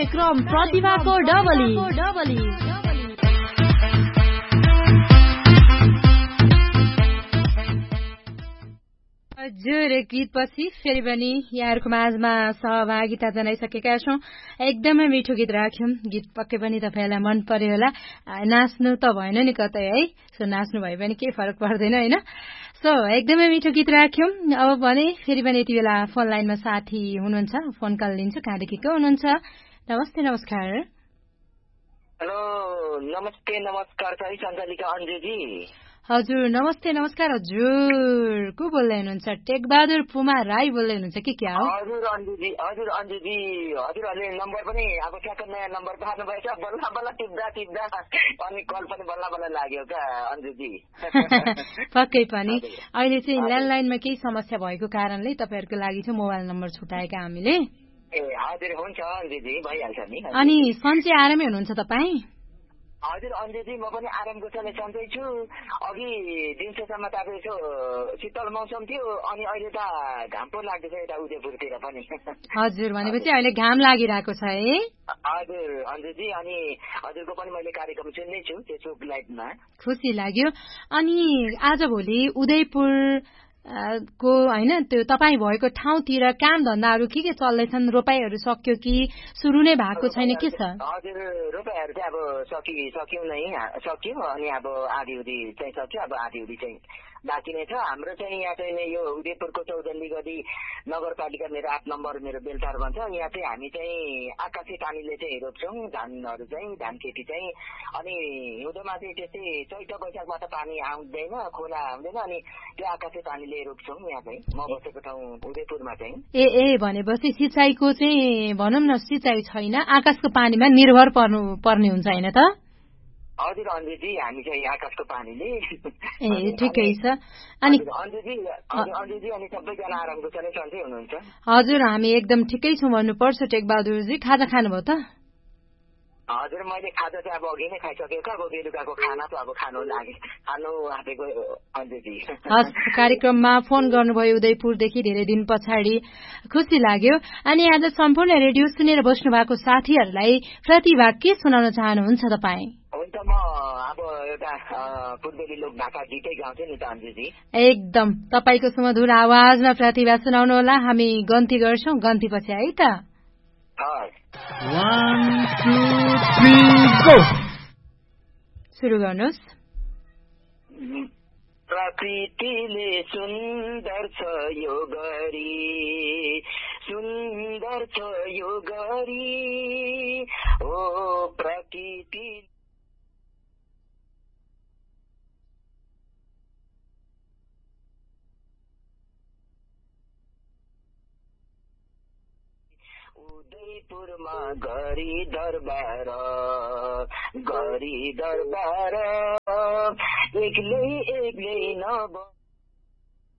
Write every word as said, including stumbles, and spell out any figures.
कार्यक्रम प्रतिभाको डबली हजुर गीतपछि फेरि पनि यहाँहरूको माझमा सहभागिता जनाइसकेका छौँ। एकदमै मिठो गीत राख्यौँ। गीत पक्कै पनि तपाईँहरूलाई मन पर्यो होला। नाच्नु त भएन नि कतै है, सो नाच्नु भए पनि केही फरक पर्दैन होइन। सो एकदमै मिठो गीत राख्यौँ। अब भने फेरि पनि यति बेला फोन लाइनमा साथी हुनुहुन्छ, फोन कल लिन्छु। कहाँदेखि को हुनुहुन्छ? नमस्ते नमस्कार। हेलो नमस्ते नमस्कार सही सञ्चालिका अन्जुजी। हजुर नमस्ते नमस्कार। हजुर को बोल्दै हुनुहुन्छ? टेकबहादुर पुमा राई बोल्दै हुनुहुन्छ कि क्या हो? हजुर अन्जुजी हजुर अन्जुजी हजुरहरूले नम्बर पनि अब ठ्याक्क नयाँ नम्बर पार्नु भएछ। बल्ल बल्ल टिप्दा टिप्दा अनि कल पनि बल्ल बल्ल लाग्यो क्या अन्जुजी। पक्कै पनि अहिले चाहिँ ल्यान्डलाइनमा केही समस्या भएको कारणले तपाईँहरूको लागि चाहिँ मोबाइल नम्बर छुटाएका हामीले। ए हजुर हुन्छ अन्जुजी भइहाल्छ नि। अनि सन्चै आरामै हुनुहुन्छ तपाईँ? हजुर अन्जुजी म पनि आरामको छले सन्चै छु। अघि दिउँसोसम्म त अब यसो शीतल मौसम थियो, अनि अहिले त घाम पो लाग्दैछ यता उदयपुरतिर पनि। हजुर भनेपछि अहिले घाम लागिरहेको छ है? हजुर अन्जुजी अनि हजुरको पनि मैले कार्यक्रम सुन्दै छु फेसबुक लाइभमा। खुसी लाग्यो। अनि आजभोलि उदयपुर को होइन त्यो तपाईँ भएको ठाउँतिर काम धन्दाहरू के के चल्दैछन्? रोपाईहरू सक्यो कि सुरु नै भएको छैन, के छ? हजुर रोपाईहरू चाहिँ अब सकि सक्यौँ नै सक्यो, अनि अब आधी उधी चाहिँ सक्यो, अब आधी उधी चाहिँ बाँकी नै छ। हाम्रो चाहिँ यहाँ चाहिँ यो उदयपुरको चौधली गढी नगरपालिका मेरो आठ नम्बर मेरो बेलटार भन्छ। यहाँ चाहिँ हामी चाहिँ आकाशे पानीले चाहिँ रोप्छौँ धानहरू चाहिँ, धान खेती चाहिँ। अनि हिउँदोमा चाहिँ त्यस्तै चैत वैशाखबाट पानी आउँदैन, खोला आउँदैन, अनि त्यो आकाशे पानीले रोप्छौँ यहाँ चाहिँ म बसेको ठाउँ उदयपुरमा चाहिँ। ए ए भनेपछि सिँचाइको चाहिँ भनौँ न सिँचाइ छैन, आकाशको पानीमा निर्भर पर्नु पर्ने हुन्छ होइन त? हजुर अन्जुजी हामी चाहिँ आकाशको पानीले। ए ठिकै छ। अनि अन्जुजी अन्जुजी अनि सबैजना आरामको छले सन्चै हुनुहुन्छ? हजुर हामी एकदम ठिकै छौँ भन्नुपर्छ। टेकबहादुरजी खाजा खानुभयो त? हजुर मैले खाजा चाहिँ अब अघि नै खाइसकेको, अब बेलुकाको खाना त अब खानु लागि खानु आँटेको अन्जुजी। हस् कार्यक्रममा फोन गर्नुभयो उदयपुरदेखि धेरै दिन पछाडि, खुसी लाग्यो। अनि आज सम्पूर्ण रेडियो सुनेर बस्नु भएको साथीहरूलाई प्रतिभा के सुनाउन चाहनुहुन्छ तपाईँ? हुन्छ म अब एउटा पूर्वेली लोक भाका गीतै गाउँछु नि त अन्जुजी। एकदम तपाईँको सुमधुर आवाजमा प्रतिभा सुनाउनु होला। हामी गन्ती गर्छौँ, गन्ती पछि है त। सुरु गर्नुहोस्। प्रकृतिले सुन्दर छ यो गरी, सुन्दर छ यो गरी ओ प्रकृति उदयपुरमा गरी दरबार गरी दरबार एक्लै एक्लै नब